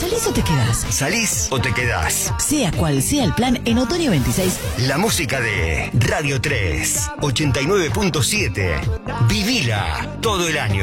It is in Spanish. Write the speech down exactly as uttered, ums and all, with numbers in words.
¿Salís o te quedás? ¿Salís o te quedás? Sea cual sea el plan, en Otoño veintiséis. La música de Radio tres, ochenta y nueve punto siete. Vivila todo el año.